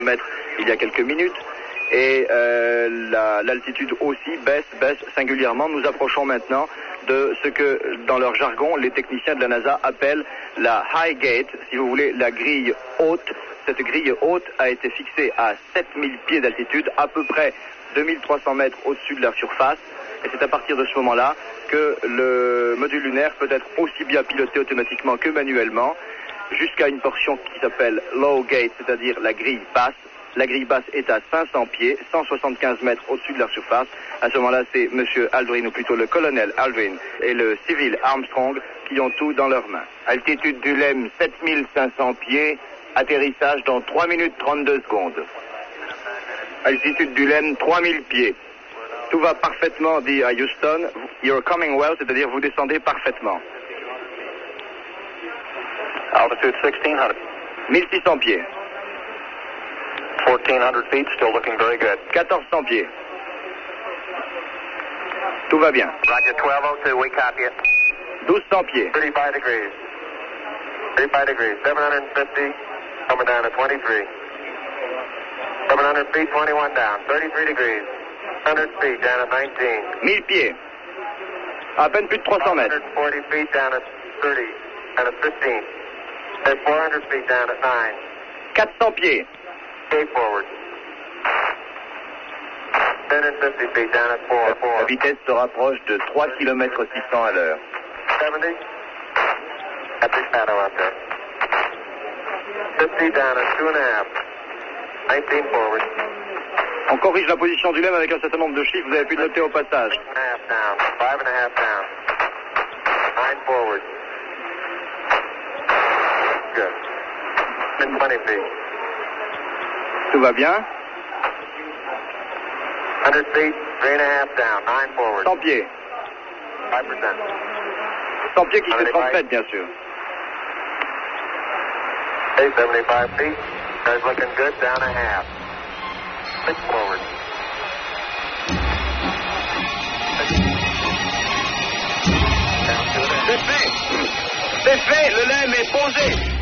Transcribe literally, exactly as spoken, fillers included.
mètres il y a quelques minutes. Et euh, la, l'altitude aussi baisse, baisse singulièrement. Nous approchons maintenant de ce que, dans leur jargon, les techniciens de la NASA appellent la High Gate, si vous voulez, la grille haute. Cette grille haute a été fixée à sept mille pieds d'altitude, à peu près deux mille trois cents mètres au-dessus de la surface. Et c'est à partir de ce moment-là que le module lunaire peut être aussi bien piloté automatiquement que manuellement, jusqu'à une portion qui s'appelle Low Gate, c'est-à-dire la grille basse. La grille basse est à cinq cents pieds, cent soixante-quinze mètres au-dessus de la surface. À ce moment-là, c'est M. Aldrin, ou plutôt le colonel Aldrin, et le civil Armstrong qui ont tout dans leurs mains. Altitude du L E M, sept mille cinq cents pieds. Atterrissage dans trois minutes trente-deux secondes. Altitude du L E M, trois mille pieds. Tout va parfaitement, dit à Houston. You're coming well, c'est-à-dire vous descendez parfaitement. Altitude sixteen hundred. mille six cents pieds. fourteen hundred feet, still looking very good. quatorze cents pieds. Tout va bien. Roger, twelve oh two, we copy it. douze cents pieds. thirty-five degrees. thirty-five degrees. seven hundred fifty, coming down to twenty-three. seven hundred feet, twenty-one down. thirty-three degrees. one hundred feet, down at nineteen. mille pieds. À peine plus de trois cents mètres. one hundred forty feet, down at thirty. Down at fifteen. At four hundred feet, down at nine. quatre cents pieds. Eight forward. ten and fifty feet, down at four. four. La vitesse se rapproche de trois kilomètres six cents à l'heure. seventy. At the shadow out there. fifty down at two and a half. nineteen forward. On corrige la position du L E M avec un certain nombre de chiffres, vous avez pu le noter au passage. Six and a half down. Five and a half down. Nine forward. Good. And twenty feet. Tout va bien. one hundred feet. Three and a half down. Nine forward. cent pieds. Five percent. cent pieds qui se transmettent, bien sûr. Okay, seventy-five feet. Guys looking good. Down a half. Six forward. C'est fait. C'est fait. Le L E M est posé.